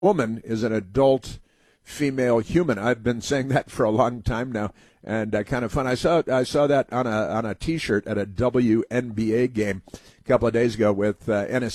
woman is an adult female human. I've been saying that for a long time now, and kind of fun. I saw that on a T-shirt at a WNBA game a couple of days ago with Enes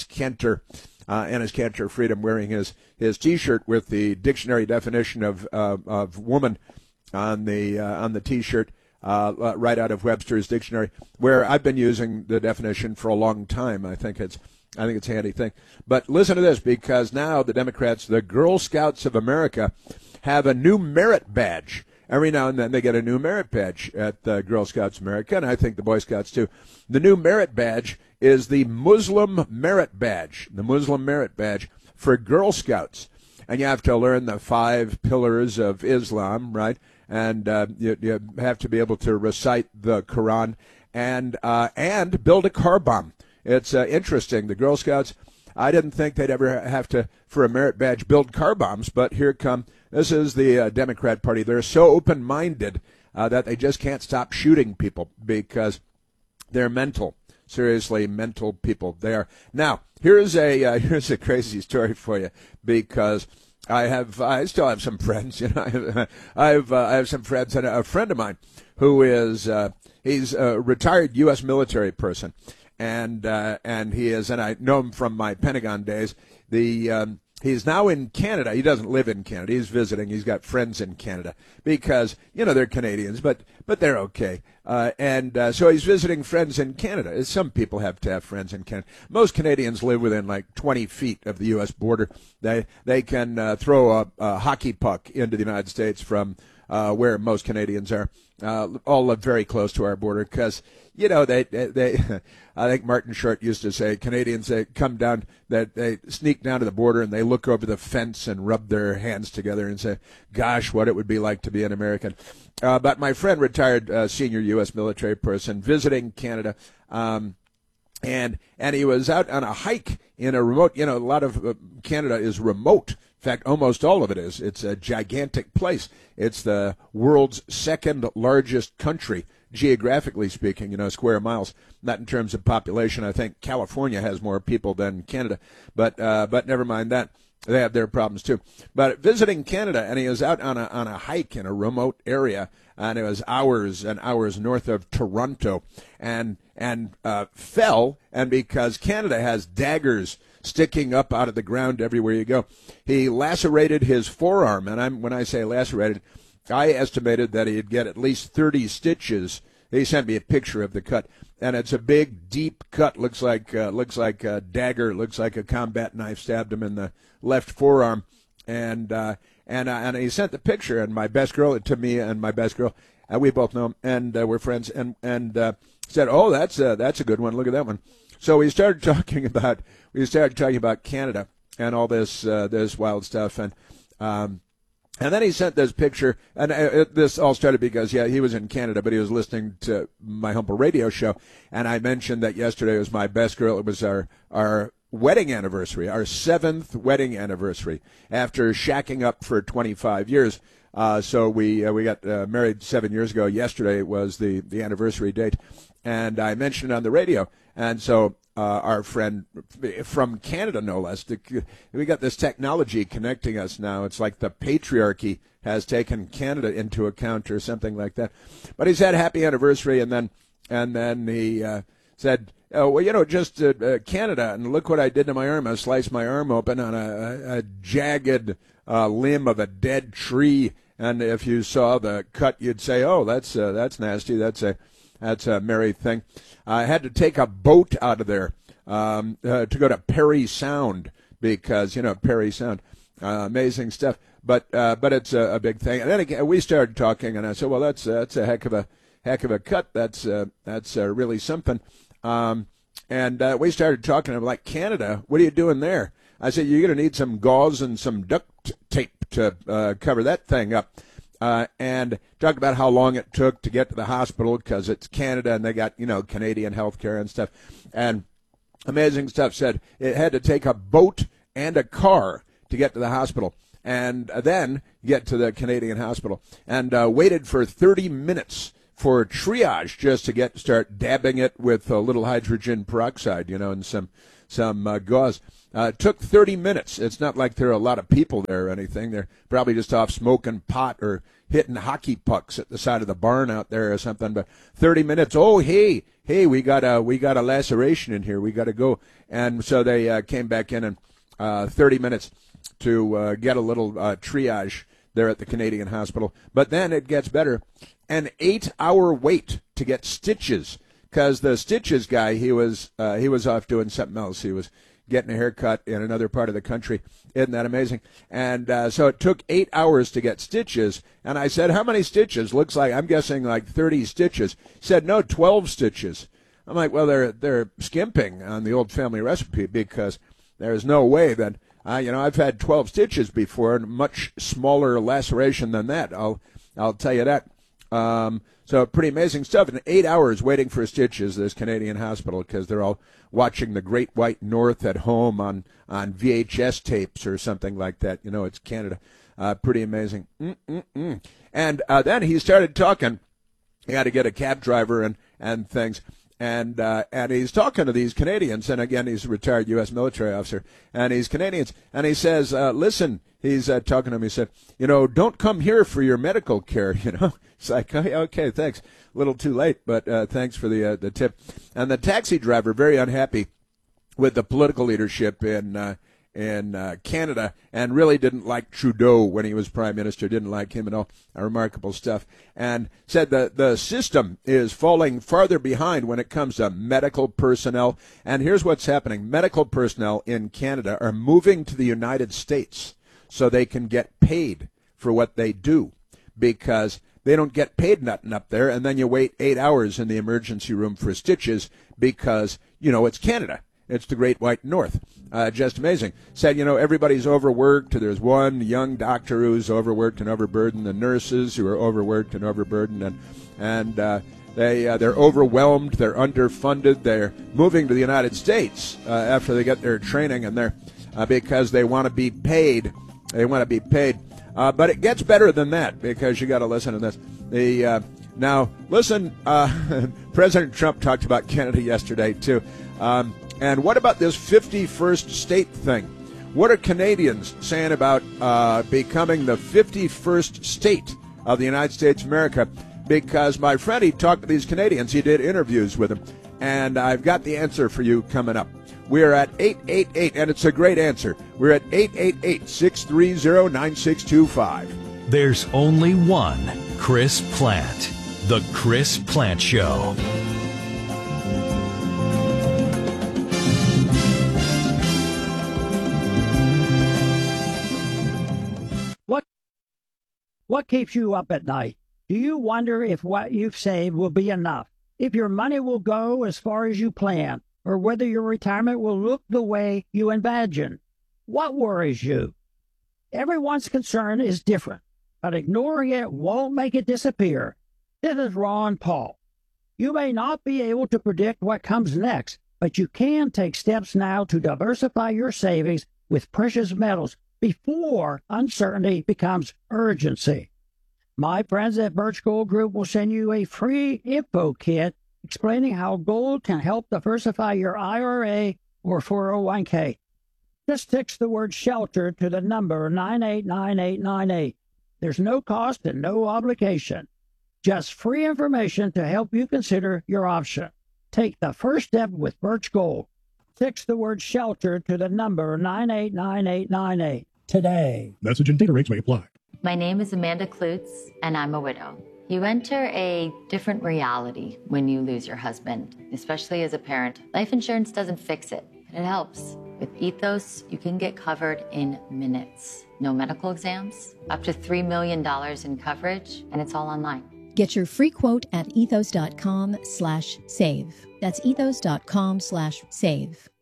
Kanter Freedom wearing his T-shirt with the dictionary definition of woman on the T-shirt. Right out of Webster's dictionary, where I've been using the definition for a long time. I think it's a handy thing. But listen to this, because now the Democrats, the Girl Scouts of America, have a new merit badge. Every now and then they get a new merit badge at the Girl Scouts of America, and I think the Boy Scouts too. The new merit badge is the Muslim Merit Badge, for Girl Scouts. And you have to learn the 5 pillars of Islam, right? And you have to be able to recite the Quran and build a car bomb. It's interesting. The Girl Scouts, I didn't think they'd ever have to, for a merit badge, build car bombs, but here come. This is the Democrat Party. They're so open-minded that they just can't stop shooting people because they're mental. Seriously, mental people. They are. Now, here's a crazy story for you, because I still have some friends. You know, I have some friends, and a friend of mine who is he's a retired U.S. military person, and he is, and I know him from my Pentagon days. He's now in Canada. He doesn't live in Canada. He's visiting. He's got friends in Canada because, you know, they're Canadians, but they're okay. So he's visiting friends in Canada. Some people have to have friends in Canada. Most Canadians live within like 20 feet of the U.S. border. They can throw a hockey puck into the United States from where most Canadians are. All live very close to our border because, you know, they I think Martin Short used to say Canadians, they come down, that they sneak down to the border and they look over the fence and rub their hands together and say, gosh, what it would be like to be an American. But my friend, retired senior U.S. military person, visiting Canada, and he was out on a hike in a remote, you know, a lot of Canada is remote. In fact, almost all of it is. It's a gigantic place. It's the world's second largest country, geographically speaking, you know, square miles. Not in terms of population. I think California has more people than Canada. But never mind that. They have their problems too. But visiting Canada, and he was out on a hike in a remote area, and it was hours and hours north of Toronto, and fell, and because Canada has daggers sticking up out of the ground everywhere you go, he lacerated his forearm, and when I say lacerated, I estimated that he'd get at least 30 stitches. He sent me a picture of the cut, and it's a big, deep cut. Looks like a dagger. Looks like a combat knife stabbed him in the left forearm, and he sent the picture. And my best girl, to me, and my best girl, we both know him, and we're friends, and said, "Oh, that's a good one. Look at that one." So we started talking about Canada and all this wild stuff, and then he sent this picture, and this all started because, he was in Canada, but he was listening to my Humble Radio show, and I mentioned that yesterday was my best girl. It was our wedding anniversary, our 7th wedding anniversary, after shacking up for 25 years. So we got married 7 years ago. Yesterday was the anniversary date, and I mentioned it on the radio, and so our friend from Canada, no less. We got this technology connecting us now. It's like the patriarchy has taken Canada into account or something like that. But he said happy anniversary, and then he said, "Oh, well, you know, just Canada, and look what I did to my arm. I sliced my arm open on a jagged limb of a dead tree, and if you saw the cut, you'd say, oh, that's nasty. That's a merry thing. I had to take a boat out of there to go to Perry Sound because, you know, Perry Sound, amazing stuff. But it's a big thing. And then again, we started talking, and I said, well, that's a heck of a cut. That's really something. And we started talking. I'm like, Canada, what are you doing there? I said, you're going to need some gauze and some duct tape to cover that thing up. And talked about how long it took to get to the hospital because it's Canada and they got, you know, Canadian health care and stuff. And amazing stuff. Said it had to take a boat and a car to get to the hospital and then get to the Canadian hospital, and waited for 30 minutes for triage just to start dabbing it with a little hydrogen peroxide, you know, and some gauze. Took 30 minutes. It's not like there are a lot of people there or anything. They're probably just off smoking pot or hitting hockey pucks at the side of the barn out there or something. But 30 minutes. Oh, hey, we got a laceration in here. We got to go. And so they came back in and 30 minutes to get a little triage there at the Canadian hospital. But then it gets better. An 8-hour wait to get stitches, because the stitches guy, he was off doing something else. He was getting a haircut in another part of the country. Isn't that amazing? And so it took 8 hours to get stitches. And I said, how many stitches? Looks like, I'm guessing like 30 stitches. He said, no, 12 stitches. I'm like, well, they're skimping on the old family recipe, because there's no way that, I've had 12 stitches before, and much smaller laceration than that. I'll tell you that. So pretty amazing stuff. In 8 hours waiting for stitches, this Canadian hospital, because they're all watching the Great White North at home on VHS tapes or something like that. It's Canada. Pretty amazing. And then he started talking. He had to get a cab driver and things. And he's talking to these Canadians, and again, he's a retired U.S. military officer, and he's Canadians, and he says, listen, he's talking to him, he said, don't come here for your medical care, It's like, okay, thanks. A little too late, but thanks for the tip. And the taxi driver, very unhappy with the political leadership in Canada, and really didn't like Trudeau when he was prime minister, didn't like him at all. Remarkable stuff. And said the system is falling farther behind when it comes to medical personnel. And here's what's happening. Medical personnel in Canada are moving to the United States so they can get paid for what they do, because they don't get paid nothing up there, and then you wait 8 hours in the emergency room for stitches because, it's Canada. It's the Great White North. Just amazing. Said, everybody's overworked. There's one young doctor who's overworked and overburdened. The nurses who are overworked and overburdened. And they're overwhelmed. They're underfunded. They're moving to the United States after they get their training, and they're because they want to be paid. They want to be paid. But it gets better than that, because you got to listen to this. Now, listen, President Trump talked about Canada yesterday, too. And what about this 51st state thing? What are Canadians saying about becoming the 51st state of the United States of America? Because my friend, he talked to these Canadians. He did interviews with them. And I've got the answer for you coming up. We're at 888, and it's a great answer. We're at 888-630-9625. There's only one Chris Plante. The Chris Plante Show. What keeps you up at night? Do you wonder if what you've saved will be enough? If your money will go as far as you plan? Or whether your retirement will look the way you imagine? What worries you? Everyone's concern is different, but ignoring it won't make it disappear. This is Ron Paul. You may not be able to predict what comes next, but you can take steps now to diversify your savings with precious metals before uncertainty becomes urgency. My friends at Birch Gold Group will send you a free info kit explaining how gold can help diversify your IRA or 401k. Just text the word SHELTER to the number 989898. There's no cost and no obligation. Just free information to help you consider your option. Take the first step with Birch Gold. Text the word SHELTER to the number 989898 today. Message and data rates may apply. My name is Amanda Klutz, and I'm a widow. You enter a different reality when you lose your husband, especially as a parent. Life insurance doesn't fix it, but it helps. With Ethos, you can get covered in minutes. No medical exams, up to $3 million in coverage, and it's all online. Get your free quote at ethos.com/save. That's ethos.com/save.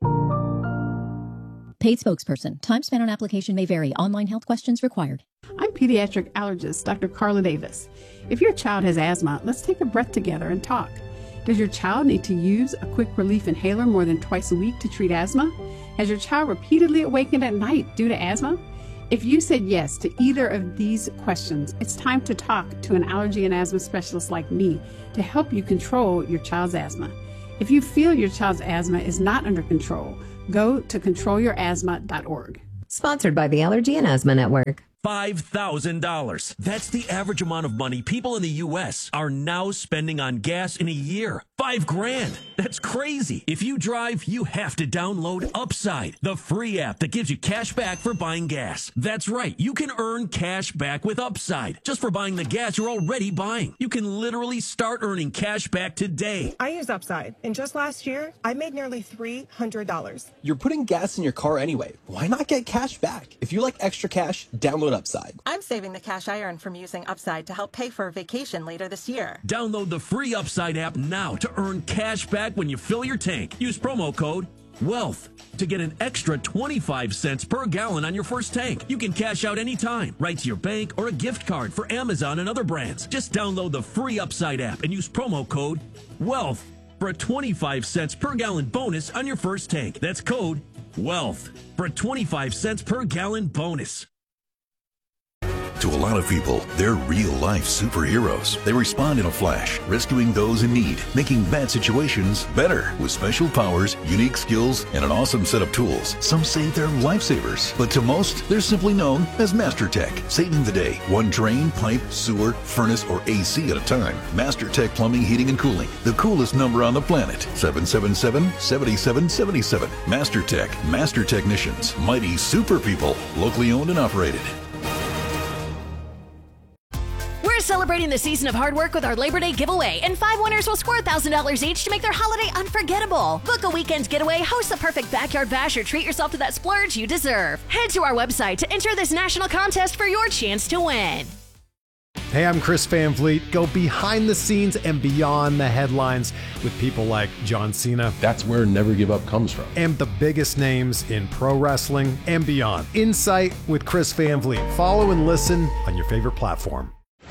Paid spokesperson. Time spent on application may vary. Online health questions required. I'm pediatric allergist Dr. Carla Davis. If your child has asthma, let's take a breath together and talk. Does your child need to use a quick relief inhaler more than twice a week to treat asthma? Has your child repeatedly awakened at night due to asthma? If you said yes to either of these questions, it's time to talk to an allergy and asthma specialist like me to help you control your child's asthma. If you feel your child's asthma is not under control, Go to controlyourasthma.org. Sponsored by the Allergy and Asthma Network. $5,000. That's the average amount of money people in the U.S. are now spending on gas in a year. $5,000. That's crazy. If you drive, you have to download Upside, the free app that gives you cash back for buying gas. That's right. You can earn cash back with Upside just for buying the gas you're already buying. You can literally start earning cash back today. I use Upside, and just last year, I made nearly $300. You're putting gas in your car anyway. Why not get cash back? If you like extra cash, download Upside. I'm saving the cash I earn from using Upside to help pay for a vacation later this year. Download the free Upside app now to earn cash back when you fill your tank. Use promo code WEALTH to get an extra 25 cents per gallon on your first tank. You can cash out anytime, right to your bank or a gift card for Amazon and other brands. Just download the free Upside app and use promo code WEALTH for a 25 cents per gallon bonus on your first tank. That's code WEALTH for a 25 cents per gallon bonus. To a lot of people, they're real-life superheroes. They respond in a flash, rescuing those in need, making bad situations better. With special powers, unique skills, and an awesome set of tools, some say they're lifesavers. But to most, they're simply known as MasterTech, saving the day. One drain, pipe, sewer, furnace, or AC at a time. MasterTech Plumbing, Heating, and Cooling. The coolest number on the planet. 777-7777. MasterTech. Master Technicians. Mighty super people. Locally owned and operated. We're celebrating the season of hard work with our Labor Day giveaway, and 5 winners will score $1,000 each to make their holiday unforgettable. Book a weekend getaway, host the perfect backyard bash, or treat yourself to that splurge you deserve. Head to our website to enter this national contest for your chance to win. Hey, I'm Chris Van Vliet. Go behind the scenes and beyond the headlines with people like John Cena. That's where Never Give Up comes from. And the biggest names in pro wrestling and beyond. Insight with Chris Van Vliet. Follow and listen on your favorite platform.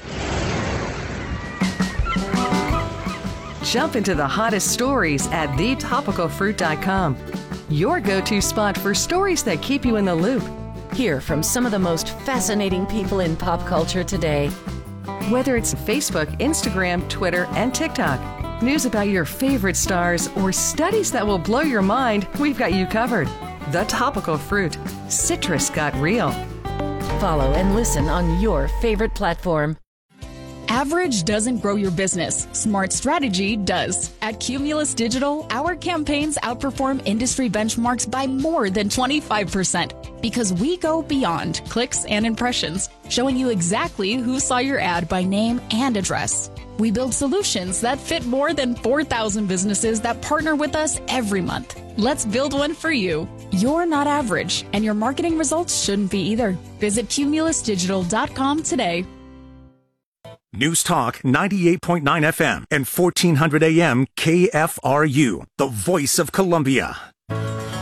Jump into the hottest stories at thetopicalfruit.com. Your go-to spot for stories that keep you in the loop. Hear from some of the most fascinating people in pop culture today. Whether it's Facebook, Instagram, Twitter, and TikTok, news about your favorite stars, or studies that will blow your mind, we've got you covered. The Topical Fruit. Citrus got real. Follow and listen on your favorite platform. Average doesn't grow your business. Smart strategy does. At Cumulus Digital, our campaigns outperform industry benchmarks by more than 25% because we go beyond clicks and impressions, showing you exactly who saw your ad by name and address. We build solutions that fit more than 4,000 businesses that partner with us every month. Let's build one for you. You're not average, and your marketing results shouldn't be either. Visit cumulusdigital.com today. News Talk 98.9 FM and 1400 AM KFRU, the voice of Columbia.